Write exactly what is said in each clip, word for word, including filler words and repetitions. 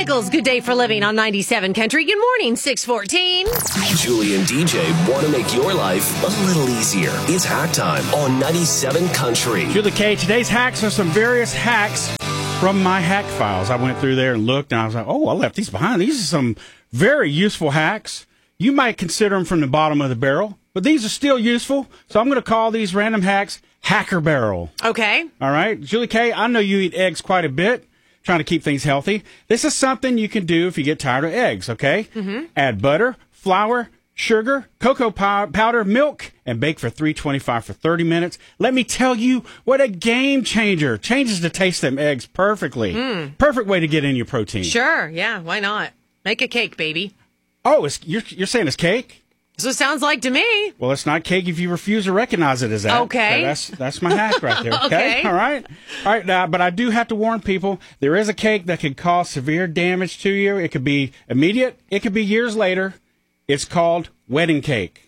Nichols, good day for living on ninety-seven Country. Good morning, six fourteen. Julie and D J want to make your life a little easier. It's hack time on ninety-seven Country. Julie K, today's hacks are some various hacks from my hack files. I went through there and looked, and I was like, oh, I left these behind. These are some very useful hacks. You might consider them from the bottom of the barrel, but these are still useful. So I'm going to call these random hacks Hacker Barrel. Okay. All right. Julie K, I know you eat eggs quite a bit, trying to keep things healthy. This is something you can do if you get tired of eggs, okay? Mm-hmm. Add butter, flour, sugar, cocoa powder, milk, and bake for three twenty-five for thirty minutes. Let me tell you what a game changer. Changes the taste of them eggs perfectly. Mm. Perfect way to get in your protein. Sure. Yeah. Why not? Make a cake, baby. Oh, it's, you're, you're saying it's cake? So it sounds like to me. Well, it's not cake if you refuse to recognize it as that. Okay. So that's that's my hack right there. Okay. Okay. All right. All right. Now, but I do have to warn people, there is a cake that could cause severe damage to you. It could be immediate. It could be years later. It's called wedding cake.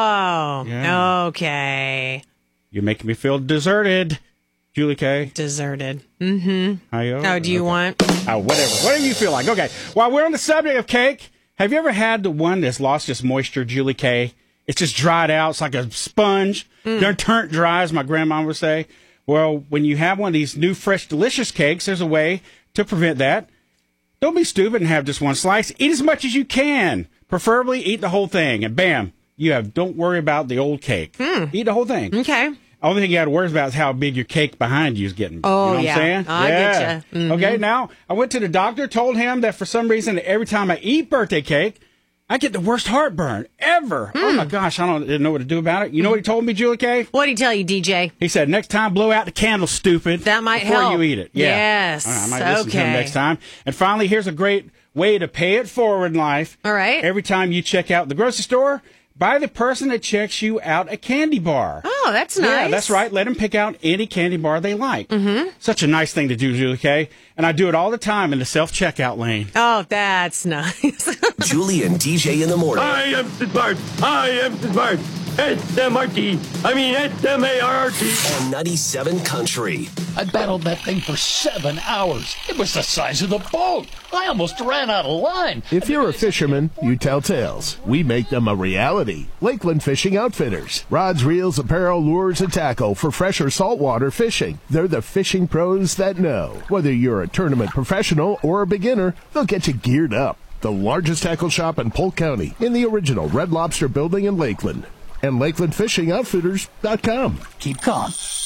Oh, Yeah. okay. You're making me feel deserted, Julie K. Deserted. Mm-hmm. How you? Oh, do you okay. want? Oh, whatever. Whatever you feel like. Okay. While we're on the subject of cake, have you ever had the one that's lost its moisture, Julie K? It's just dried out. It's like a sponge. Mm. They're turnt dry, as my grandma would say. Well, when you have one of these new, fresh, delicious cakes, there's a way to prevent that. Don't be stupid and have just one slice. Eat as much as you can. Preferably eat the whole thing. And bam, you have. Don't worry about the old cake. Mm. Eat the whole thing. Okay. Only thing you got to worry about is how big your cake behind you is getting. Oh, you know what yeah. I'm saying? I yeah. get you. Mm-hmm. Okay, now, I went to the doctor, told him that for some reason, every time I eat birthday cake, I get the worst heartburn ever. Mm. Oh, my gosh, I don't didn't know what to do about it. You know what he told me, Julie K? What did he tell you, D J? He said, next time, blow out the candle, stupid. That might before help. you eat it. Yeah. Yes. All right, I might listen okay. to him next time. And finally, here's a great way to pay it forward in life. All right. Every time you check out the grocery store, buy the person that checks you out a candy bar. Oh, that's nice. Yeah, that's right. Let them pick out any candy bar they like. Mm-hmm. Such a nice thing to do, Julie K. And I do it all the time in the self-checkout lane. Oh, that's nice. Julie and D J in the morning. I am smart. I am smart. S M R T. I mean S M A R R T. On ninety-seven Country. I battled that thing for seven hours. It was the size of the boat. I almost ran out of line. If you're a fisherman, you tell tales. We make them a reality. Lakeland Fishing Outfitters. Rods, reels, apparel, lures, and tackle for fresh or saltwater fishing. They're the fishing pros that know. Whether you're a tournament professional or a beginner, they'll get you geared up. The largest tackle shop in Polk County in the original Red Lobster building in Lakeland. And Lakeland Fishing Outfitters dot com. Keep calm.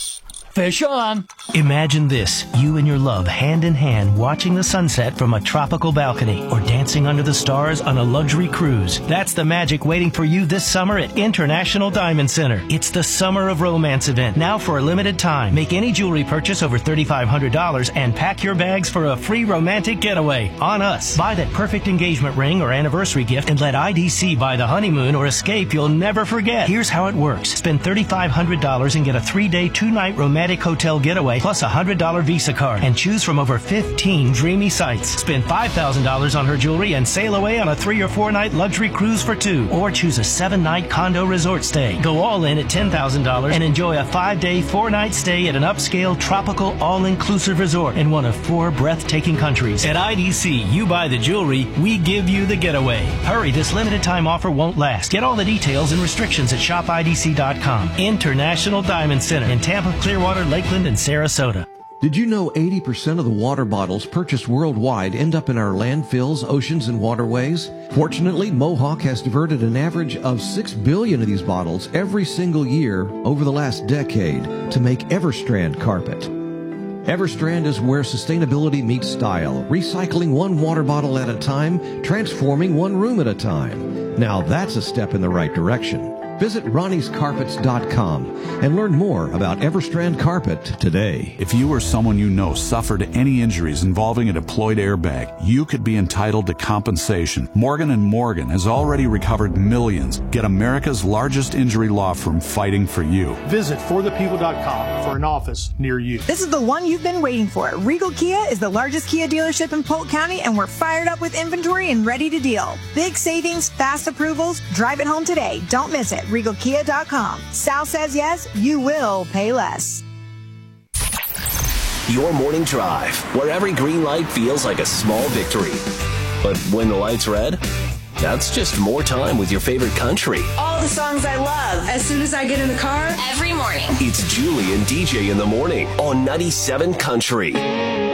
Fish on. Imagine this, you and your love hand in hand watching the sunset from a tropical balcony or dancing under the stars on a luxury cruise. That's the magic waiting for you this summer at International Diamond Center. It's the Summer of Romance event, now for a limited time. Make any jewelry purchase over three thousand five hundred dollars and pack your bags for a free romantic getaway on us. Buy that perfect engagement ring or anniversary gift and let I D C buy the honeymoon or escape you'll never forget. Here's how it works. Spend three thousand five hundred dollars and get a three-day, two-night romantic hotel getaway plus a one hundred dollars Visa card and choose from over fifteen dreamy sites. Spend five thousand dollars on her jewelry and sail away on a three or four night luxury cruise for two, or choose a seven night condo resort stay. Go all in at ten thousand dollars and enjoy a five day, four night stay at an upscale tropical all-inclusive resort in one of four breathtaking countries. At I D C, you buy the jewelry, we give you the getaway. Hurry, this limited time offer won't last. Get all the details and restrictions at shop I D C dot com. International Diamond Center in Tampa, Clearwater, Lakeland, and Sarasota. Did you know eighty percent of the water bottles purchased worldwide end up in our landfills, oceans, and waterways? Fortunately, Mohawk has diverted an average of six billion of these bottles every single year over the last decade to make Everstrand carpet. Everstrand is where sustainability meets style, recycling one water bottle at a time, transforming one room at a time. Now that's a step in the right direction. Visit Ronnie's Carpets dot com and learn more about Everstrand Carpet today. If you or someone you know suffered any injuries involving a deployed airbag, you could be entitled to compensation. Morgan and Morgan has already recovered millions. Get America's largest injury law firm fighting for you. Visit for the people dot com for an office near you. This is the one you've been waiting for. Regal Kia is the largest Kia dealership in Polk County, and we're fired up with inventory and ready to deal. Big savings, fast approvals. Drive it home today. Don't miss it. Regal Kia dot com. Sal says yes, you will pay less. your morning drive, where every green light feels like a small victory. But when the light's red, that's just more time with your favorite country. All the songs I love. As soon as I get in the car, every morning. It's Julie and D J in the morning on ninety-seven Country.